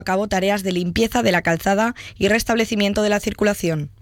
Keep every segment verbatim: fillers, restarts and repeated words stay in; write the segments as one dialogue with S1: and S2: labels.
S1: a cabo tareas de limpieza de la calzada y restablecimiento de la circulación.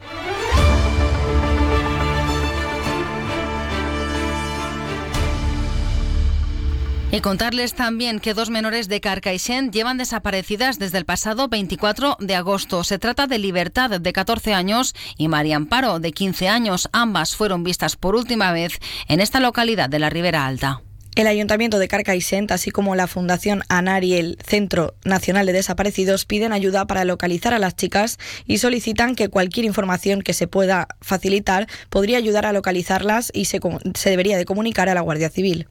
S2: Y contarles también que dos menores de Carcaixent llevan desaparecidas desde el pasado veinticuatro de agosto. Se trata de Libertad, de catorce años, y María Amparo, de quince años. Ambas fueron vistas por última vez en esta localidad de la Ribera Alta.
S1: El Ayuntamiento de Carcaixent, así como la Fundación ANAR y el Centro Nacional de Desaparecidos, piden ayuda para localizar a las chicas y solicitan que cualquier información que se pueda facilitar podría ayudar a localizarlas y se, se debería de comunicar a la Guardia Civil.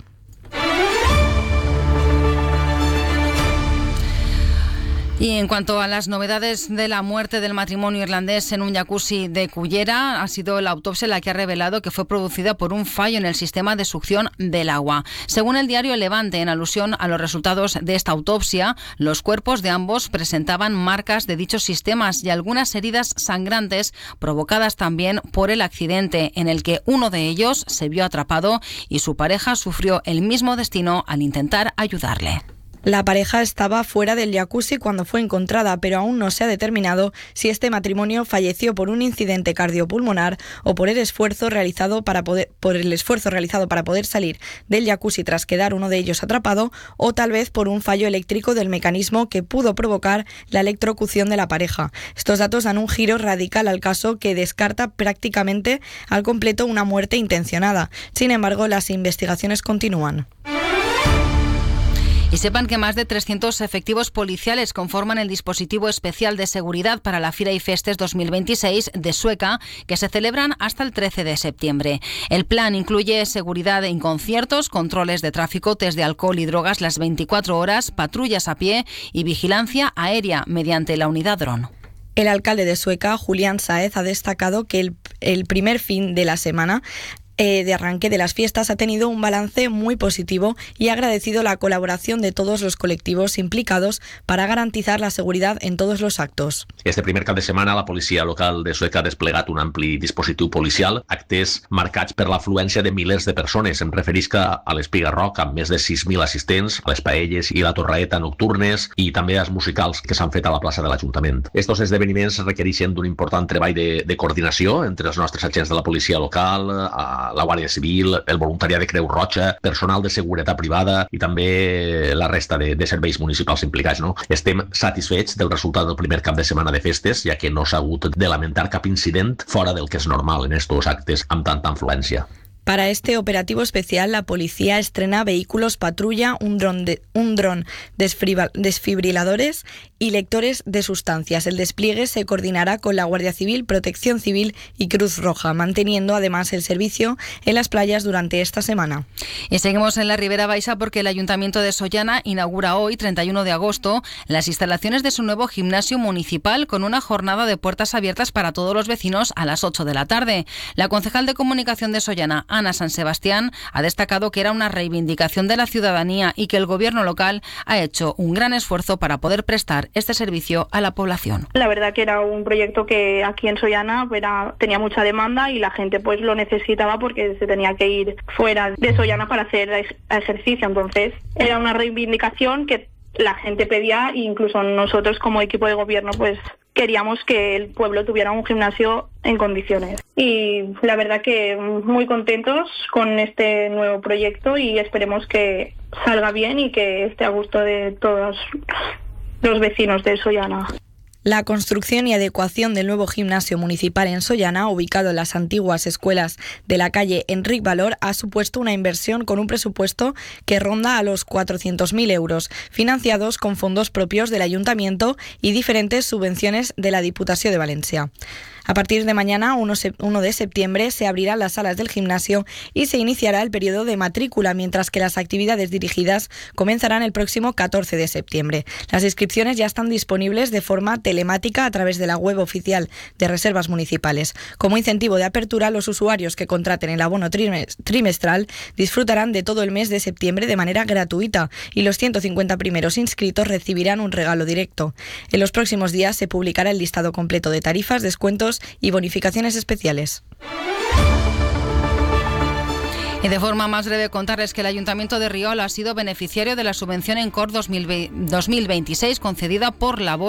S2: Y en cuanto a las novedades de la muerte del matrimonio irlandés en un jacuzzi de Cullera, ha sido la autopsia la que ha revelado que fue producida por un fallo en el sistema de succión del agua. Según el diario El Levante, en alusión a los resultados de esta autopsia, los cuerpos de ambos presentaban marcas de dichos sistemas y algunas heridas sangrantes provocadas también por el accidente, en el que uno de ellos se vio atrapado y su pareja sufrió el mismo destino al intentar ayudarle.
S1: La pareja estaba fuera del jacuzzi cuando fue encontrada, pero aún no se ha determinado si este matrimonio falleció por un incidente cardiopulmonar o por el esfuerzo realizado para poder, por el esfuerzo realizado para poder salir del jacuzzi tras quedar uno de ellos atrapado, o tal vez por un fallo eléctrico del mecanismo que pudo provocar la electrocución de la pareja. Estos datos dan un giro radical al caso que descarta prácticamente al completo una muerte intencionada. Sin embargo, las investigaciones continúan.
S2: Y sepan que más de trescientos efectivos policiales conforman el dispositivo especial de seguridad para la Fira y Festes dos mil veintiséis de Sueca, que se celebran hasta el trece de septiembre. El plan incluye seguridad en conciertos, controles de tráfico, test de alcohol y drogas las veinticuatro horas, patrullas a pie y vigilancia aérea mediante la unidad dron.
S1: El alcalde de Sueca, Julián Sáez, ha destacado que el, el primer fin de la semana Eh, de arranque de las fiestas ha tenido un balance muy positivo y ha agradecido la colaboración de todos los colectivos implicados para garantizar la seguridad en todos los actos.
S3: Este primer cap de setmana la policia local de Sueca ha desplegat un ampli dispositiu policial, actes marcats per l'afluència de milers de persones. Em referisc a l'Espiga Rock, amb més de sis mil assistents, a les paelles i la torraeta nocturnes i també als musicals que s'han fet a la plaça de l'Ajuntament. Estos esdeveniments requereixen d'un important treball de, de coordinació entre els nostres agents de la policia local, a la Guàrdia Civil, el voluntariat de Creu Roja, personal de seguretat privada i també la resta de, de serveis municipals implicats. No? Estem satisfets del resultat del primer cap de setmana de festes, ja que no s'ha hagut de lamentar cap incident fora del que és normal en estos actes amb tanta influència.
S1: Para este operativo especial, la policía estrena vehículos patrulla, un dron, de, un dron desfibriladores y lectores de sustancias. El despliegue se coordinará con la Guardia Civil, Protección Civil y Cruz Roja, manteniendo además el servicio en las playas durante esta semana.
S2: Y seguimos en la Ribera Baixa porque el Ayuntamiento de Sollana inaugura hoy, treinta y uno de agosto, las instalaciones de su nuevo gimnasio municipal con una jornada de puertas abiertas para todos los vecinos a las ocho de la tarde. La concejal de Comunicación de Sollana, Ana San Sebastián, ha destacado que era una reivindicación de la ciudadanía y que el gobierno local ha hecho un gran esfuerzo para poder prestar este servicio a la población.
S4: La verdad que era un proyecto que aquí en Sollana era, tenía mucha demanda y la gente pues lo necesitaba porque se tenía que ir fuera de Sollana para hacer ejercicio. Entonces era una reivindicación que la gente pedía e incluso nosotros como equipo de gobierno pues queríamos que el pueblo tuviera un gimnasio en condiciones. Y la verdad que muy contentos con este nuevo proyecto y esperemos que salga bien y que esté a gusto de todos los vecinos de Sollana.
S1: La construcción y adecuación del nuevo gimnasio municipal en Sollana, ubicado en las antiguas escuelas de la calle Enric Valor, ha supuesto una inversión con un presupuesto que ronda a los cuatrocientos mil euros, financiados con fondos propios del Ayuntamiento y diferentes subvenciones de la Diputació de Valencia. A partir de mañana, uno de septiembre, se abrirán las salas del gimnasio y se iniciará el periodo de matrícula, mientras que las actividades dirigidas comenzarán el próximo catorce de septiembre. Las inscripciones ya están disponibles de forma telemática a través de la web oficial de Reservas Municipales. Como incentivo de apertura, los usuarios que contraten el abono trimestral disfrutarán de todo el mes de septiembre de manera gratuita y los ciento cincuenta primeros inscritos recibirán un regalo directo. En los próximos días se publicará el listado completo de tarifas, descuentos y bonificaciones especiales.
S2: Y de forma más breve contarles que el Ayuntamiento de Riola ha sido beneficiario de la subvención Encore dos mil veintiséis concedida por la